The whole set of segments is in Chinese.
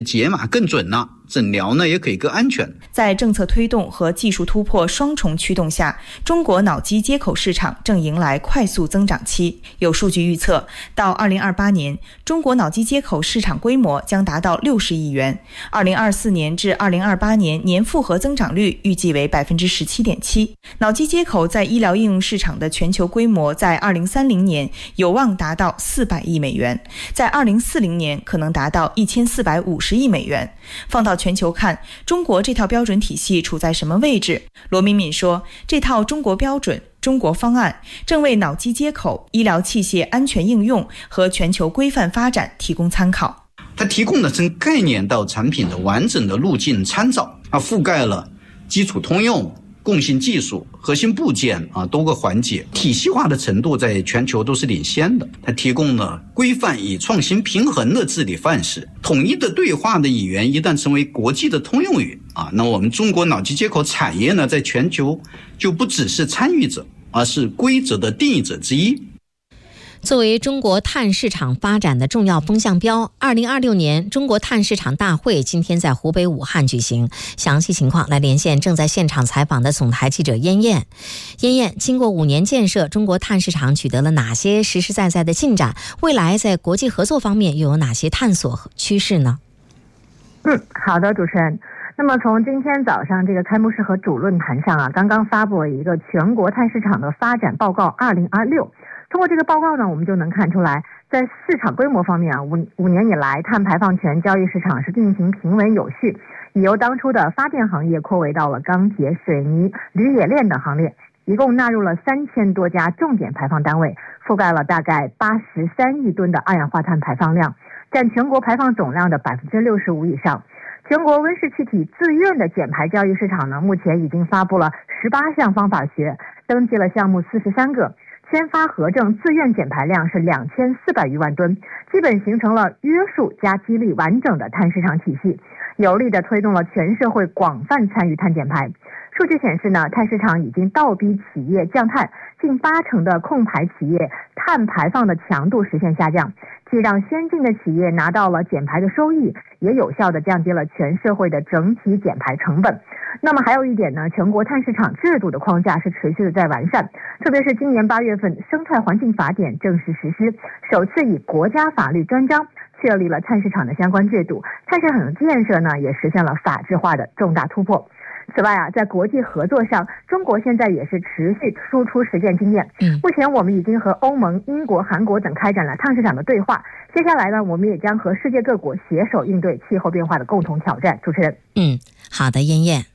解码更准了，诊疗呢也可以更安全。 在政策推动和技术突破双重驱动下，中国脑机接口市场正迎来快速增长期。有数据预测，到2028年，中国脑机接口市场规模将达到60亿元。2024年至2028年年复合增长率预计为 17.7%。脑机接口在医疗应用市场的全球规模在2030年有望达到400亿美元，在2040年可能达到1450亿美元。放到全球看，中国这套标准体系处在什么位置？罗敏敏说，这套中国标准、中国方案正为脑机接口、医疗器械安全应用和全球规范发展提供参考。 它提供了从概念到产品的完整的路径参照，它覆盖了基础通用、共性技术、核心部件多个环节，体系化的程度在全球都是领先的。它提供了规范与创新平衡的治理范式，统一的对话的语言一旦成为国际的通用语那我们中国脑机接口产业呢，在全球就不只是参与者，而是规则的定义者之一。 作为中国碳市场发展的重要风向标，2026年中国碳市场大会今天在湖北武汉举行。详细情况来连线正在现场采访的总台记者燕燕。燕燕，经过5年建设，中国碳市场取得了哪些实实在在的进展？未来在国际合作方面又有哪些探索和趋势呢？ 好的，主持人。那么从今天早上这个开幕式和主论坛上刚刚发布了一个全国碳市场的发展报告2026。通过这个报告呢，我们就能看出来，在市场规模方面5年以来，碳排放权交易市场是进行平稳有序，已由当初的发电行业扩围到了钢铁、水泥、铝冶炼等行列，一共纳入了3000多家重点排放单位，覆盖了大概83亿吨的二氧化碳排放量，占全国排放总量的65%以上。全国温室气体自愿的减排交易市场呢，目前已经发布了18项方法学，登记了项目43个，签发核证自愿减排量是2400余万吨，基本形成了约束加激励完整的碳市场体系，有力地推动了全社会广泛参与碳减排。数据显示呢，碳市场已经倒逼企业降碳，近80%的控排企业碳排放的强度实现下降，既让先进的企业拿到了减排的收益，也有效地降低了全社会的整体减排成本。那么还有一点呢，全国碳市场制度的框架是持续的在完善，特别是今年8月份生态环境法典正式实施，首次以国家法律专章确立了碳市场的相关制度，碳市场的建设呢也实现了法治化的重大突破。此外在国际合作上，中国现在也是持续输出实践经验。目前我们已经和欧盟、英国、韩国等开展了碳市场的对话，接下来呢，我们也将和世界各国携手应对气候变化的共同挑战。主持人， 好的，燕燕。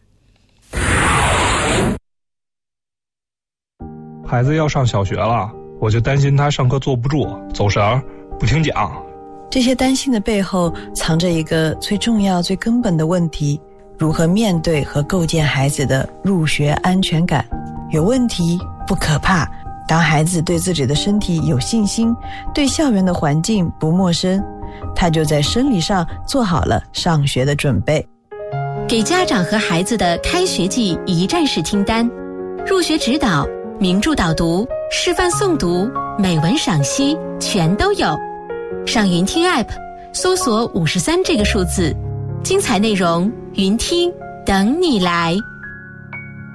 孩子要上小学了，我就担心他上课坐不住，走神，不听讲。 这些担心的背后藏着一个最重要、最根本的问题：如何面对和构建孩子的入学安全感。有问题不可怕，当孩子对自己的身体有信心，对校园的环境不陌生，他就在生理上做好了上学的准备。 给家长和孩子的开学季一站式听单，入学指导、名著导读、示范诵读、美文赏析全都有。上云听 App 搜索53这个数字，精彩内容云听等你来。